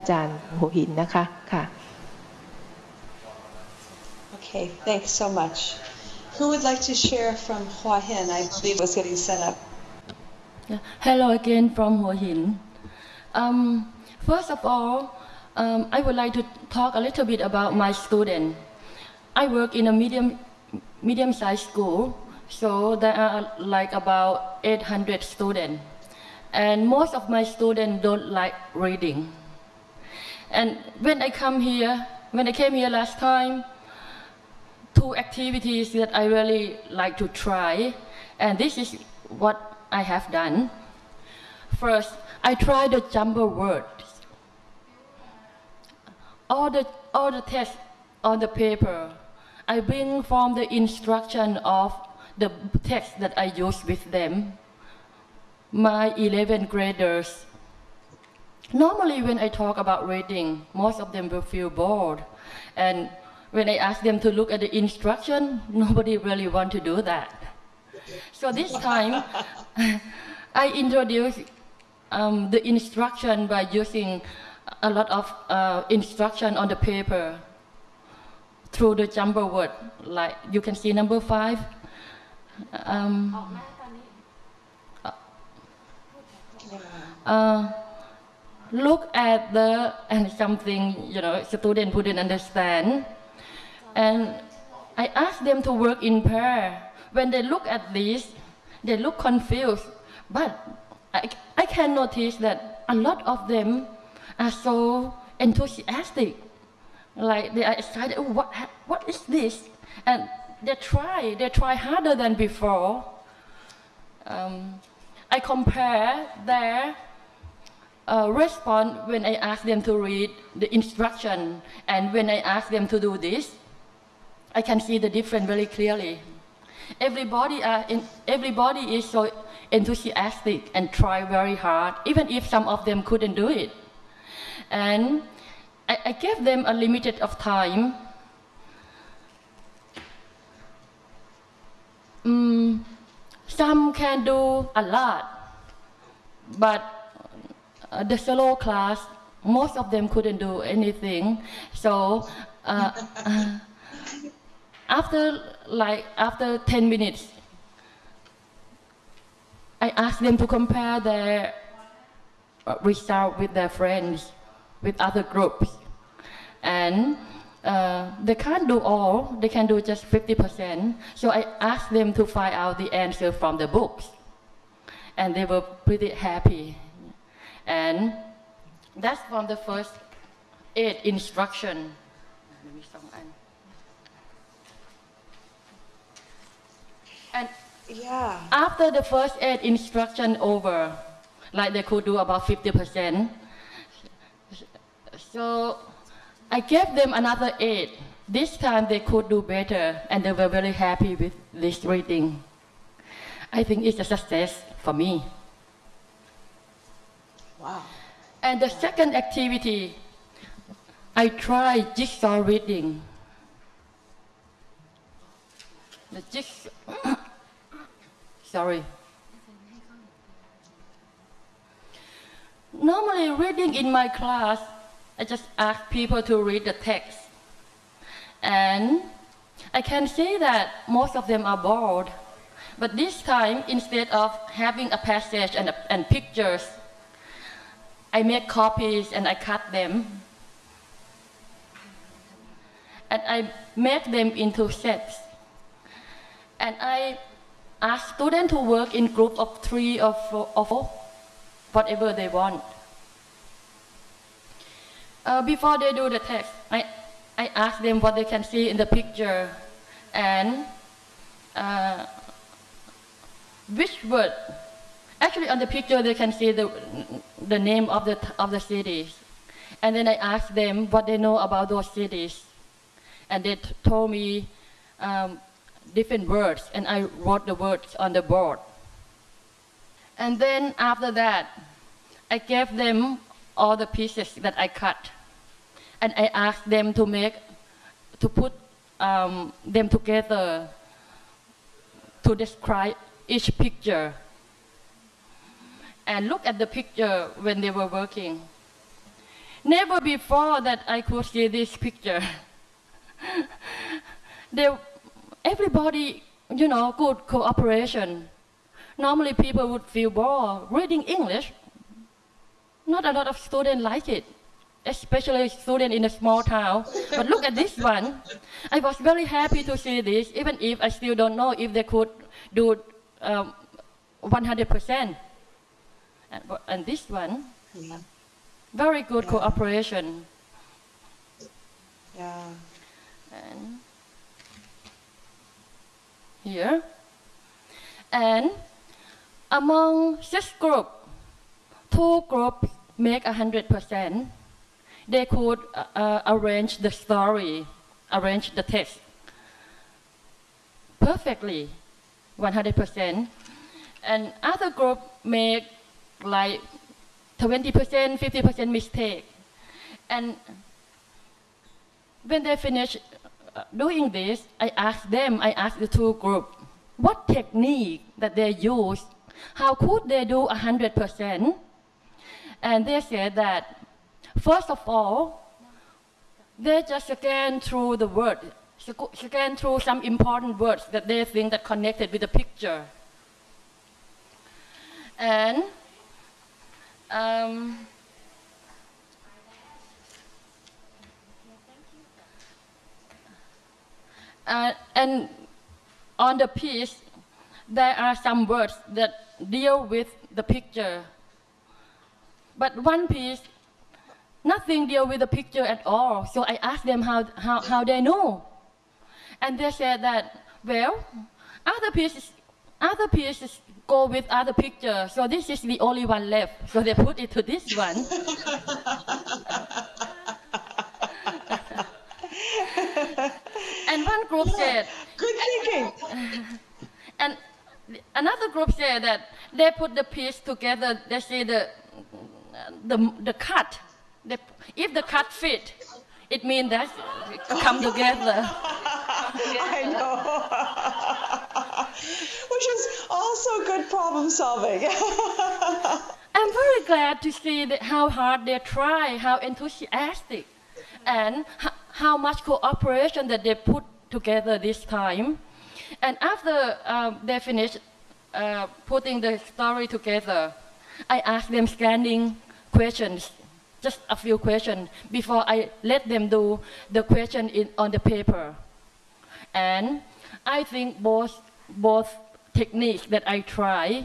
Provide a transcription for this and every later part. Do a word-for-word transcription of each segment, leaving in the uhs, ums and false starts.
อาจารย์หัวหินนะคะค่ะ Okay, thanks so much. Who would like to share from Hua Hin? I believe was getting set up. Yeah. Hello again from Hua Hin. Um, first of all, um, I would like to talk a little bit about my student. I work in a medium, medium-sized school, so there are like about eight hundred students. And most of my students don't like reading. And when I come here, when I came here last time, two activities that I really like to try, and this is what I have done. First, I try the jumble words. All the, all the text on the paper, I bring from the instruction of the text that I use with them, my eleventh graders. Normally when I talk about reading, most of them will feel bored. And when I ask them to look at the instruction, nobody really want to do that. So this time, I introduce um, the instruction by using a lot of uh, instruction on the paper through the jumble word. Like you can see number five. Um, uh, look at the, and something, you know, student wouldn't understand. And I asked them to work in pair. When they look at this, they look confused. But I, I can notice that a lot of them are so enthusiastic. Like they are excited, oh, what, what is this? And they try, they try harder than before. Um, I compare their uh, response when I ask them to read the instruction and when I ask them to do this. I can see the difference very clearly. Everybody, are in, everybody is so enthusiastic and try very hard, even if some of them couldn't do it. And I, I gave them a limited of time. Mm, some can do a lot, but uh, the solo class, most of them couldn't do anything. So. Uh, uh, After like after ten minutes, I asked them to compare their result with their friends, with other groups, and uh, they can't do all. They can do just fifty percent. So I asked them to find out the answer from the books, and they were pretty happy. And that's from the first eight instruction. And yeah. After the first eight instruction over, like they could do about fifty percent. So I gave them another eight. This time they could do better and they were very happy with this reading. I think it's a success for me. Wow. And the second activity, I tried jigsaw reading. The jigsaw, sorry. Normally reading in my class, I just ask people to read the text. And I can see that most of them are bored. But this time, instead of having a passage and, and pictures, I make copies and I cut them. And I make them into sets. And I ask students to work in groups of three or four, or four whatever they want. Uh, before they do the text, I, I ask them what they can see in the picture and uh, which word. Actually, on the picture they can see the, the name of the, of the cities. And then I ask them what they know about those cities. And they told me um, different words, and I wrote the words on the board. And then after that, I gave them all the pieces that I cut. And I asked them to make, to put um, them together to describe each picture. And look at the picture when they were working. never before that I could see this picture. They, everybody, you know, good cooperation. Normally people would feel bored reading English. Not a lot of students like it, especially students in a small town. But look at this one. I was very happy to see this, even if I still don't know if they could do um, one hundred percent. And, and this one, Yeah. very good Yeah. cooperation. Yeah. And here. And among six groups, two groups make one hundred percent. They could uh, uh, arrange the story, arrange the text perfectly, one hundred percent. And other group make like twenty percent, fifty percent mistake. And when they finish uh, doing this, I asked them, I asked the two groups, what technique that they use, how could they do one hundred percent? And they said that, first of all, they just scan through the word, scan through some important words that they think that connected with the picture. And um, uh, and on the piece, there are some words that deal with the picture. But one piece, nothing deal with the picture at all. So I asked them how, how, how they know. And they said that, well, other pieces, other pieces go with other pictures. So this is the only one left. So they put it to this one. And one group said, Good thinking. and another group said that they put the piece together, they see the, the, the cut. They, if the cut fit, it means that it come together. I know. Which is also good problem solving. I'm very glad to see that how hard they try, how enthusiastic, and how much cooperation that they put together this time. And after um, they finished uh, putting the story together, I asked them scanning questions, just a few questions, before I let them do the question in, on the paper. And I think both, both techniques that I try,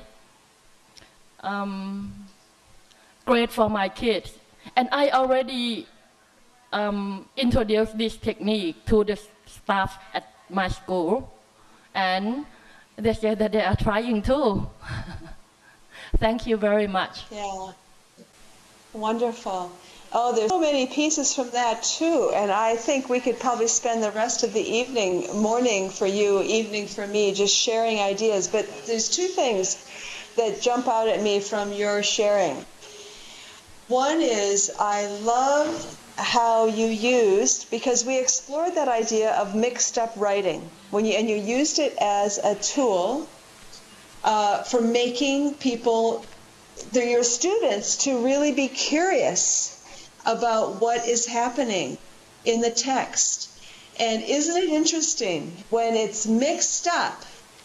um, great for my kids. And I already um, introduced this technique to the staff at my school. And they said that they are trying too. Thank you very much. Yeah. Wonderful. Oh, there's so many pieces from that too. And I think we could probably spend the rest of the evening, morning for you, evening for me, just sharing ideas. But there's two things that jump out at me from your sharing. One is I love how you used, because we explored that idea of mixed up writing, when you, and you used it as a tool uh, for making people, they're your students, to really be curious about what is happening in the text. And isn't it interesting, when it's mixed up,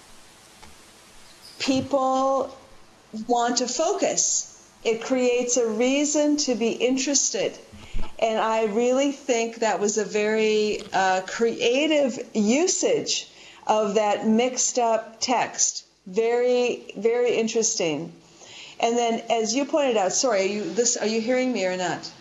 people want to focus. It creates a reason to be interested. And I really think that was a very uh, creative usage of that mixed up text. Very, very interesting. And then, as you pointed out, sorry, are you, this, are you hearing me or not?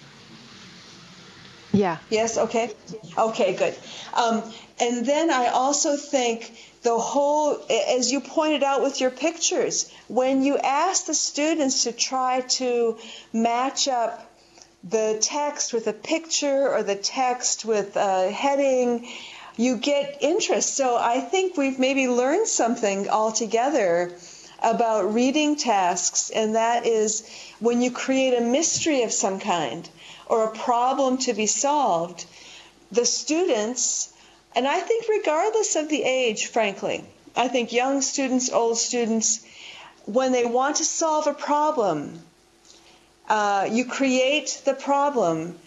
Yeah. Yes, okay. Okay, good. Um, and then I also think the whole, as you pointed out with your pictures, when you ask the students to try to match up the text with a picture or the text with a heading, you get interest. So I think we've maybe learned something altogether about reading tasks, and that is when you create a mystery of some kind or a problem to be solved, the students, and I think regardless of the age, frankly, I think young students, old students, when they want to solve a problem, uh, you create the problem